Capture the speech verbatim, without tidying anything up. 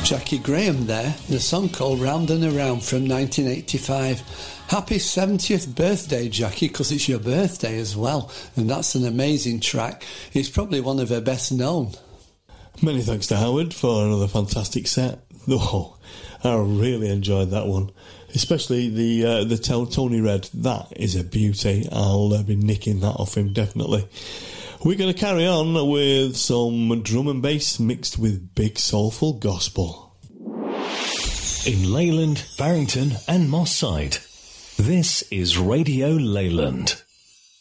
Jackie Graham there, the song called Round and Around from nineteen eighty-five. Happy seventieth birthday, Jackie, because it's your birthday as well, and that's an amazing track. It's probably one of her best known. Many thanks to Howard for another fantastic set. Oh, I really enjoyed that one, especially the uh, the Tony Red. That is a beauty. I'll uh, be nicking that off him, definitely. We're going to carry on with some drum and bass mixed with big soulful gospel. In Leyland, Barrington and Moss Side, this is Radio Leyland.